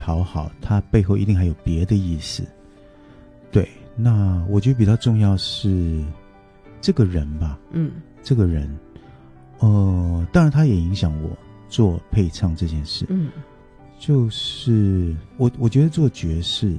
讨好，它背后一定还有别的意思。对，那我觉得比较重要是这个人吧，这个人，当然他也影响我做配唱这件事，就是我觉得做爵士，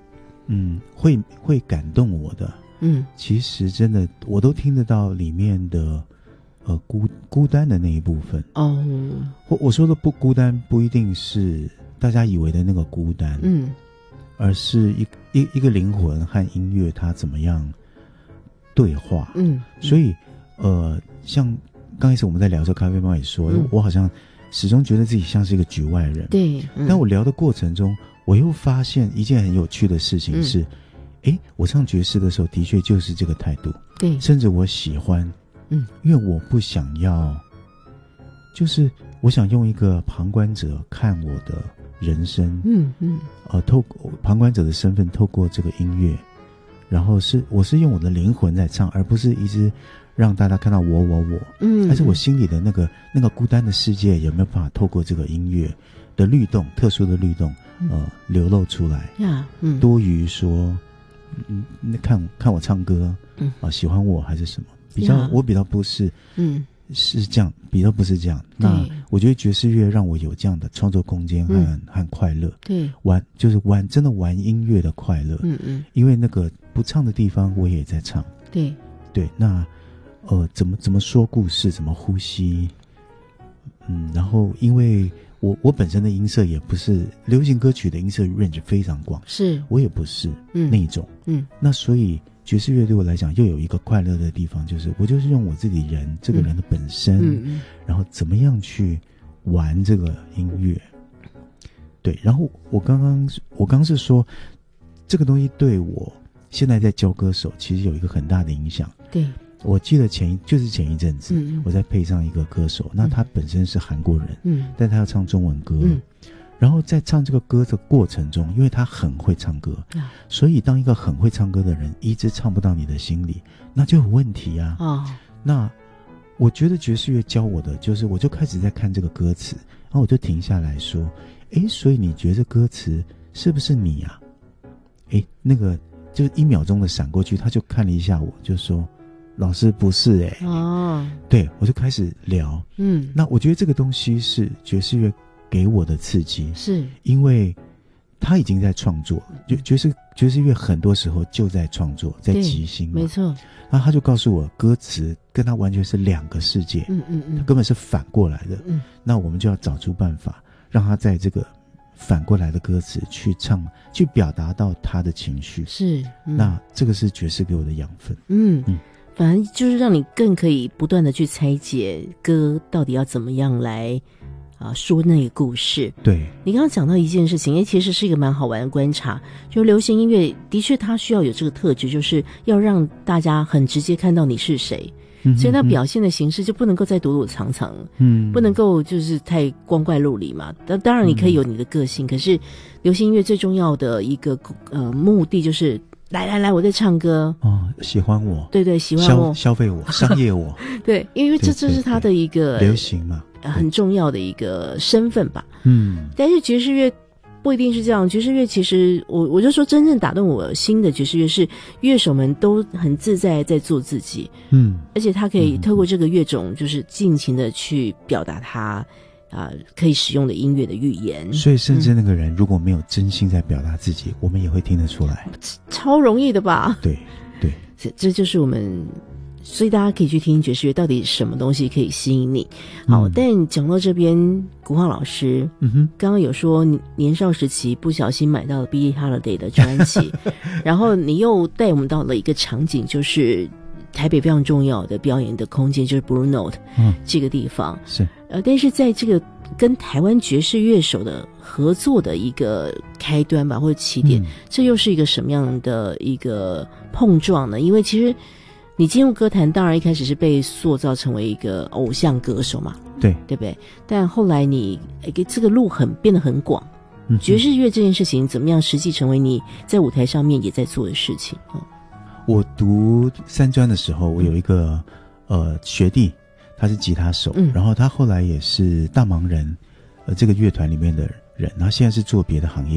会感动我的，其实真的我都听得到里面的孤单的那一部分哦。我说的不孤单，不一定是大家以为的那个孤单，而是一个灵魂和音乐它怎么样对话，所以像刚开始我们在聊的时候，咖啡猫也说，我好像始终觉得自己像是一个局外人， 对， 但我聊的过程中，我又发现一件很有趣的事情是，我唱爵士的时候的确就是这个态度， 对，甚至我喜欢，因为我不想要，就是我想用一个旁观者看我的人生，透过旁观者的身份，透过这个音乐，然后我是用我的灵魂在唱，而不是一直让大家看到我，但是我心里的那个孤单的世界有没有办法透过这个音乐的律动，特殊的律动，流露出来？多于说，看我唱歌，喜欢我还是什么？我比较不是，是这样，比较不是这样。那我觉得爵士乐让我有这样的创作空间和快乐。对，就是真的玩音乐的快乐。因为那个不唱的地方我也在唱。对，那怎么说故事，怎么呼吸，然后因为我本身的音色也不是流行歌曲的音色 range 非常广，是我也不是那种，那所以爵士乐对我来讲又有一个快乐的地方，就是我就是用我自己这个人的本身，然后怎么样去玩这个音乐。对，然后我刚刚是说这个东西对我现在在教歌手其实有一个很大的影响。对，我记得前一阵子，我在配上一个歌手，那他本身是韩国人，但他要唱中文歌，然后在唱这个歌的过程中，因为他很会唱歌，所以当一个很会唱歌的人一直唱不到你的心里，那就有问题啊。那我觉得爵士乐教我的就是，我就开始在看这个歌词，然后我就停下来说，所以你觉得歌词是不是你啊？那个就是1秒钟的闪过去，他就看了一下我，就说，老师不是对，我就开始聊，那我觉得这个东西是爵士乐给我的刺激，是因为他已经在创作，爵士乐很多时候就在创作，在即兴嘛，没错。那他就告诉我，歌词跟他完全是两个世界，他根本是反过来的，那我们就要找出办法，让他在这个反过来的歌词去唱，去表达到他的情绪，是，那这个是爵士给我的养分， 反正就是让你更可以不断的去拆解歌到底要怎么样来说那个故事。对，你刚刚讲到一件事情，其实是一个蛮好玩的观察，就流行音乐的确它需要有这个特质，就是要让大家很直接看到你是谁，所以它表现的形式就不能够再躲躲藏藏，不能够就是太光怪陆离嘛。当然你可以有你的个性，可是流行音乐最重要的一个目的就是来，我在唱歌喜欢我， 对，喜欢我， 消费我，商业我， 对，因为这是他的一个流行嘛， 很重要的一个身份吧。但是爵士乐不一定是这样，爵士乐其实我就说真正打动我心的爵士乐是乐手们都很自在在做自己，而且他可以透过这个乐种就是尽情的去表达他可以使用的音乐的语言， 所以甚至那个人如果没有真心在表达自己，我们也会听得出来， 超容易的吧？对，这就是我们，所以大家可以去听爵士乐到底什么东西可以吸引你。好，但讲到这边，古浩老师，刚刚有说你年少时期不小心买到了 Billie Holiday 的专辑，然后你又带我们到了一个场景，就是台北非常重要的表演的空间，就是 Blue Note 这个地方，是但是在这个跟台湾爵士乐手的合作的一个开端吧，或者起点，这又是一个什么样的一个碰撞呢？因为其实你进入歌坛，当然一开始是被塑造成为一个偶像歌手嘛，对不对？但后来你这个路变得很广，爵士乐这件事情怎么样实际成为你在舞台上面也在做的事情？ 我读三专的时候，我有一个学弟，他是吉他手，然后他后来也是大忙人这个乐团里面的人，然后现在是做别的行业。